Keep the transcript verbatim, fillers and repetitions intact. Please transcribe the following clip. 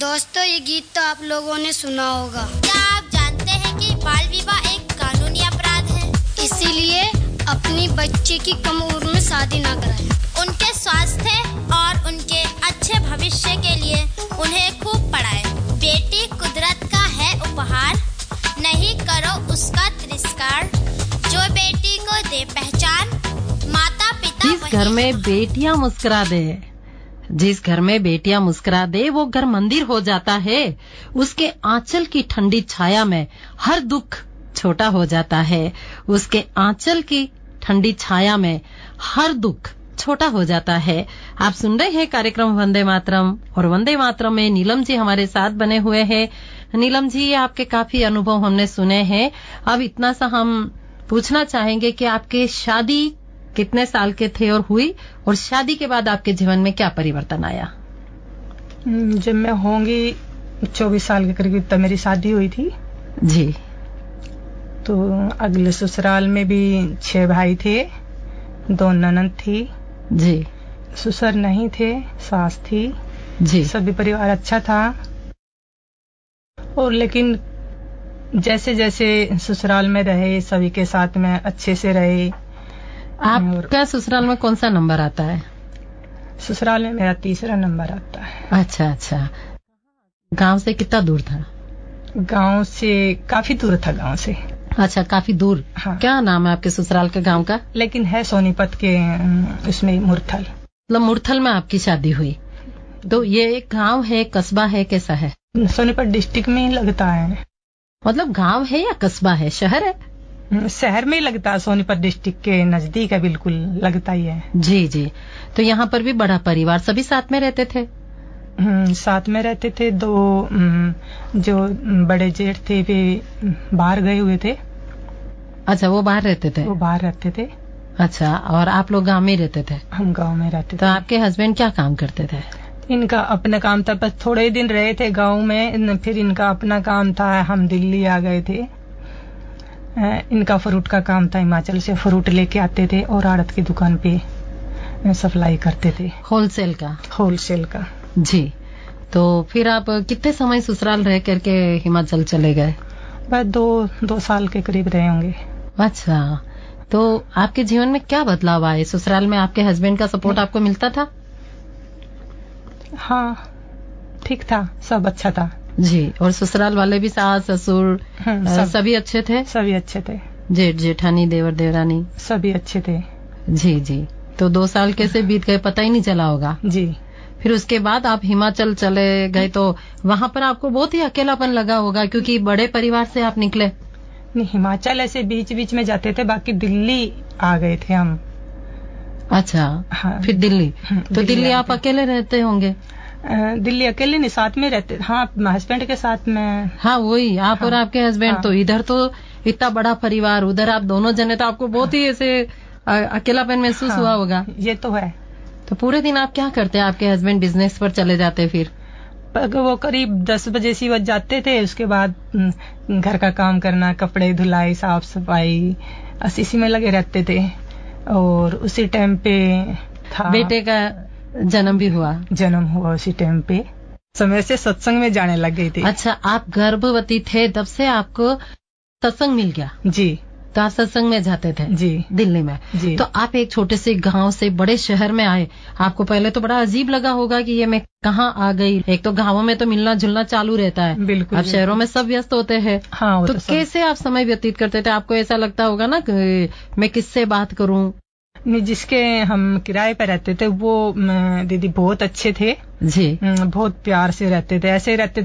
दोस्तों, ये गीत तो आप लोगों ने सुना होगा। क्या आप जानते हैं कि बाल विवाह एक कानूनी अपराध है? इसीलिए अपनी बच्ची की कम उम्र में शादी ना कराएं। उनके स्वास्थ्य और उनके अच्छे भविष्य के लिए उन्हें खूब पढ़ाएं। बेटी कुदरत का है उपहार, नहीं करो उसका तिरस्कार। जो बेटी को दे पहचान, माता पिता जिस घर में बेटियां मुस्कुरा दे जिस घर में बेटियां मुस्कुरा दे वो घर मंदिर हो जाता है। उसके आंचल की ठंडी छाया में हर दुख छोटा हो जाता है। उसके आंचल की ठंडी छाया में हर दुख छोटा हो जाता है। आप सुन रहे हैं कार्यक्रम वंदे मातरम, और वंदे मातरम में नीलम जी हमारे साथ बने हुए हैं। नीलम जी, आपके काफी अनुभव हमने सुने हैं। अब इतना सा हम पूछना चाहेंगे कि आपके शादी कितने साल के थे और हुई, और शादी के बाद आपके जीवन में क्या परिवर्तन आया? जब मैं होंगी चौबीस साल के करीब तब मेरी शादी हुई थी जी। तो अगले ससुराल में भी छह भाई थे, दो ननद थी जी। ससुर नहीं थे, सास थी जी। सभी परिवार अच्छा था। और लेकिन जैसे जैसे ससुराल में रहे सभी के साथ में अच्छे से रहे। आपका ससुराल में कौन सा नंबर आता है? ससुराल में मेरा तीसरा नंबर आता है। अच्छा अच्छा। गांव से कितना दूर था? गांव से काफी दूर था। गांव से अच्छा, काफी दूर। हाँ। क्या नाम है आपके ससुराल के गांव का? लेकिन है सोनीपत के उसमें मुरथल। मतलब मुरथल में आपकी शादी हुई। तो ये एक गांव है, कस्बा है, कैसा है? सोनीपत डिस्ट्रिक्ट में ही लगता है। मतलब गांव है या कस्बा है, शहर है? शहर में ही लगता है, सोनीपत डिस्ट्रिक्ट के नजदीक है, बिल्कुल लगता ही है। जी जी। तो यहाँ पर भी बड़ा परिवार, सभी साथ में रहते थे? साथ में रहते थे। दो जो बड़े जेठ थे वे बाहर गए हुए थे। अच्छा, वो बाहर रहते थे? वो बाहर रहते थे। अच्छा, और आप लोग गांव में रहते थे? हम गांव में रहते थे। तो आपके हस्बैंड क्या काम करते थे? इनका अपना काम था, बस थोड़े ही दिन रहे थे गांव में, फिर इनका अपना काम था। हम दिल्ली आ गए थे। इनका फ्रूट का काम था, हिमाचल से फ्रूट लेके आते थे और आड़त की दुकान पे सप्लाई करते थे। होलसेल का? होलसेल का जी। तो फिर आप कितने समय ससुराल रह करके हिमाचल चले गए? बस दो दो साल के करीब रहे होंगे। अच्छा, तो आपके जीवन में क्या बदलाव आए? ससुराल में आपके हस्बैंड का सपोर्ट आपको मिलता था? हाँ, ठीक था, सब अच्छा था जी। और ससुराल वाले भी, सास ससुर सब, सभी अच्छे थे? सभी अच्छे थे। जेठ जेठानी देवर देवरानी सभी अच्छे थे। जी जी। तो दो साल कैसे बीत गए पता ही नहीं चला होगा। जी। फिर उसके बाद आप हिमाचल चले गए, तो वहाँ पर आपको बहुत ही अकेलापन लगा होगा, क्योंकि बड़े परिवार से आप निकले। नहीं, हिमाचल ऐसे बीच बीच में जाते थे, बाकी दिल्ली आ गए थे हम। अच्छा। हाँ, फिर दिल्ली। तो दिल्ली, दिल्ली आप अकेले रहते होंगे? दिल्ली अकेले नहीं, साथ में रहते। हाँ, हस्बैंड के साथ में। हाँ, वही आप। हाँ, और आपके हस्बैंड। हाँ। तो इधर तो इतना बड़ा परिवार, उधर आप दोनों जने, तो आपको बहुत ही ऐसे अकेलापन महसूस हुआ होगा। ये तो है। तो पूरे दिन आप क्या करते हैं? आपके हस्बैंड बिजनेस पर चले जाते? फिर वो करीब दस बजे सी बज जाते थे। उसके बाद घर का काम करना, कपड़े धुलाई, साफ सफाई, इसी में लगे रहते थे। और उसी टाइम पे था बेटे का जन्म भी हुआ। जन्म हुआ उसी टाइम पे। समय से सत्संग में जाने लग गई थी। अच्छा, आप गर्भवती थे तब से आपको सत्संग मिल गया? जी। तो आप सत्संग में जाते थे? जी। दिल्ली में? जी। तो आप एक छोटे से गांव से बड़े शहर में आए, आपको पहले तो बड़ा अजीब लगा होगा कि ये मैं कहाँ आ गई। एक तो गांवों में तो मिलना जुलना चालू रहता है। बिल्कुल। अब शहरों में सब व्यस्त होते हैं। हाँ, तो, तो कैसे आप समय व्यतीत करते थे? आपको ऐसा लगता होगा ना कि मैं किससे बात करूं? जिसके हम किराए पे रहते थे वो दीदी बहुत अच्छे थे जी। बहुत प्यार से रहते थे, ऐसे रहते थे